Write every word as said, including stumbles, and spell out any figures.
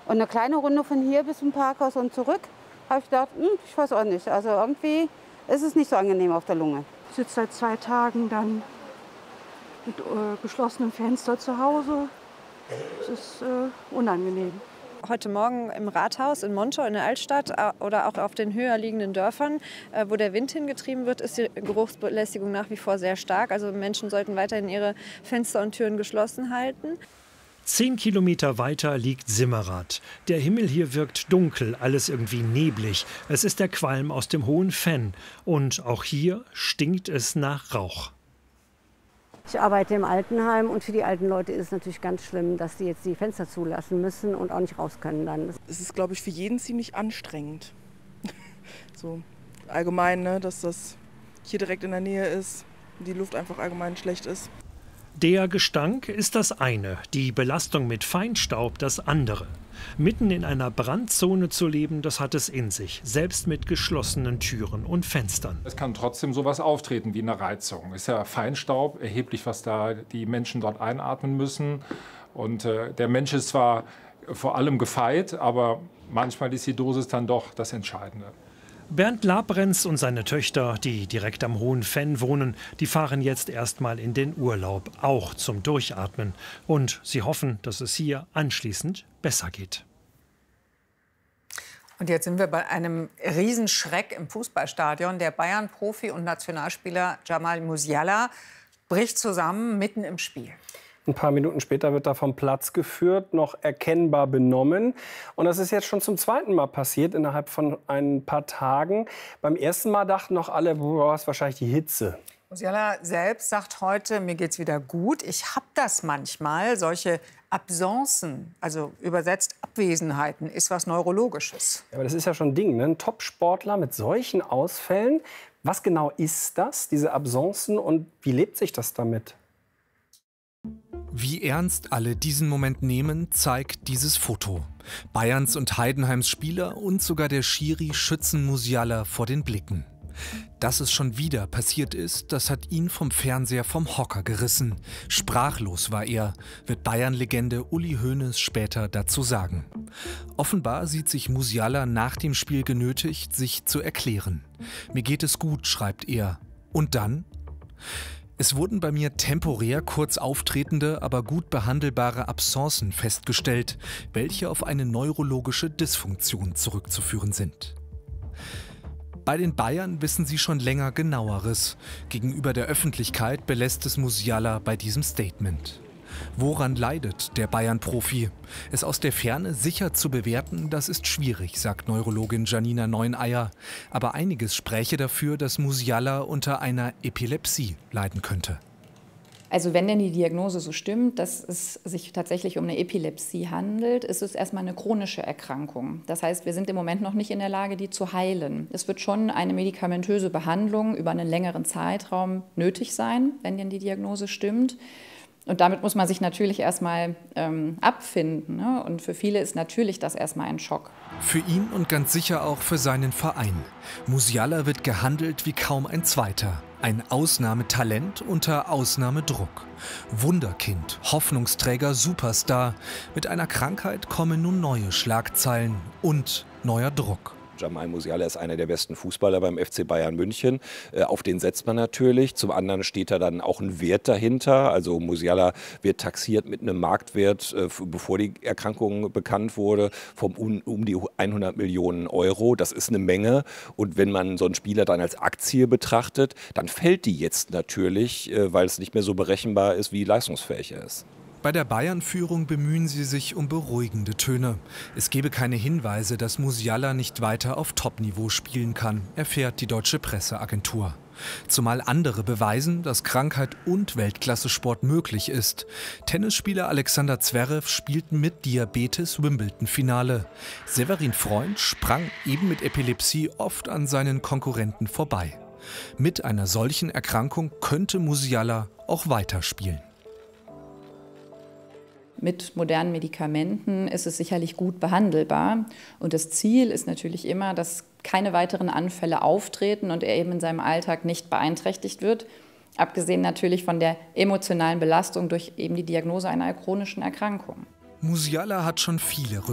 Und eine kleine Runde von hier bis zum Parkhaus und zurück, habe ich gedacht, hm, ich weiß auch nicht. Also irgendwie ist es nicht so angenehm auf der Lunge. Ich sitze seit zwei Tagen dann mit äh, geschlossenem Fenster zu Hause. Es ist äh, unangenehm. Heute Morgen im Rathaus in Monschau in der Altstadt oder auch auf den höher liegenden Dörfern, wo der Wind hingetrieben wird, ist die Geruchsbelästigung nach wie vor sehr stark. Also Menschen sollten weiterhin ihre Fenster und Türen geschlossen halten. Zehn Kilometer weiter liegt Simmerath. Der Himmel hier wirkt dunkel, alles irgendwie neblig. Es ist der Qualm aus dem Hohen Fenn. Und auch hier stinkt es nach Rauch. Ich arbeite im Altenheim und für die alten Leute ist es natürlich ganz schlimm, dass sie jetzt die Fenster zulassen müssen und auch nicht raus können dann. Es ist, glaube ich, für jeden ziemlich anstrengend. So allgemein, ne, dass das hier direkt in der Nähe ist, die Luft einfach allgemein schlecht ist. Der Gestank ist das eine, die Belastung mit Feinstaub das andere. Mitten in einer Brandzone zu leben, das hat es in sich, selbst mit geschlossenen Türen und Fenstern. Es kann trotzdem sowas auftreten wie eine Reizung. Es ist ja Feinstaub, erheblich, was da die Menschen dort einatmen müssen. Und äh, der Mensch ist zwar vor allem gefeit, aber manchmal ist die Dosis dann doch das Entscheidende. Bernd Labrenz und seine Töchter, die direkt am Hohen Fenn wohnen, die fahren jetzt erstmal in den Urlaub, auch zum Durchatmen. Und sie hoffen, dass es hier anschließend besser geht. Und jetzt sind wir bei einem Riesenschreck im Fußballstadion. Der Bayern-Profi und Nationalspieler Jamal Musiala bricht zusammen mitten im Spiel. Ein paar Minuten später wird er vom Platz geführt, noch erkennbar benommen. Und das ist jetzt schon zum zweiten Mal passiert, innerhalb von ein paar Tagen. Beim ersten Mal dachten noch alle, boah, das ist wahrscheinlich die Hitze. Musiala selbst sagt heute, mir geht's wieder gut. Ich habe das manchmal, solche Absenzen, also übersetzt Abwesenheiten, ist was Neurologisches. Ja, aber das ist ja schon ein Ding, ne? Ein Top-Sportler mit solchen Ausfällen. Was genau ist das, diese Absenzen, und wie lebt sich das damit? Wie ernst alle diesen Moment nehmen, zeigt dieses Foto. Bayerns und Heidenheims Spieler und sogar der Schiri schützen Musiala vor den Blicken. Dass es schon wieder passiert ist, das hat ihn vom Fernseher vom Hocker gerissen. Sprachlos war er, wird Bayern-Legende Uli Hoeneß später dazu sagen. Offenbar sieht sich Musiala nach dem Spiel genötigt, sich zu erklären. Mir geht es gut, schreibt er. Und dann? Es wurden bei mir temporär kurz auftretende, aber gut behandelbare Absencen festgestellt, welche auf eine neurologische Dysfunktion zurückzuführen sind. Bei den Bayern wissen sie schon länger Genaueres. Gegenüber der Öffentlichkeit belässt es Musiala bei diesem Statement. Woran leidet der Bayern-Profi? Es aus der Ferne sicher zu bewerten, das ist schwierig, sagt Neurologin Janina Neuneier. Aber einiges spräche dafür, dass Musiala unter einer Epilepsie leiden könnte. Also wenn denn die Diagnose so stimmt, dass es sich tatsächlich um eine Epilepsie handelt, ist es erstmal eine chronische Erkrankung. Das heißt, wir sind im Moment noch nicht in der Lage, die zu heilen. Es wird schon eine medikamentöse Behandlung über einen längeren Zeitraum nötig sein, wenn denn die Diagnose stimmt. Und damit muss man sich natürlich erstmal ähm, abfinden, ne? Und für viele ist natürlich das erstmal ein Schock. Für ihn und ganz sicher auch für seinen Verein. Musiala wird gehandelt wie kaum ein zweiter. Ein Ausnahmetalent unter Ausnahmedruck. Wunderkind, Hoffnungsträger, Superstar. Mit einer Krankheit kommen nun neue Schlagzeilen und neuer Druck. Jamal Musiala ist einer der besten Fußballer beim F C Bayern München. Äh, auf den setzt man natürlich. Zum anderen steht da dann auch ein Wert dahinter. Also Musiala wird taxiert mit einem Marktwert, äh, bevor die Erkrankung bekannt wurde, vom um, um die hundert Millionen Euro. Das ist eine Menge. Und wenn man so einen Spieler dann als Aktie betrachtet, dann fällt die jetzt natürlich, äh, weil es nicht mehr so berechenbar ist, wie leistungsfähig er ist. Bei der Bayern-Führung bemühen sie sich um beruhigende Töne. Es gebe keine Hinweise, dass Musiala nicht weiter auf Top-Niveau spielen kann, erfährt die deutsche Presseagentur. Zumal andere beweisen, dass Krankheit und Weltklasse-Sport möglich ist. Tennisspieler Alexander Zverev spielt mit Diabetes Wimbledon-Finale. Severin Freund sprang eben mit Epilepsie oft an seinen Konkurrenten vorbei. Mit einer solchen Erkrankung könnte Musiala auch weiterspielen. Mit modernen Medikamenten ist es sicherlich gut behandelbar. Und das Ziel ist natürlich immer, dass keine weiteren Anfälle auftreten und er eben in seinem Alltag nicht beeinträchtigt wird. Abgesehen natürlich von der emotionalen Belastung durch eben die Diagnose einer chronischen Erkrankung. Musiala hat schon viele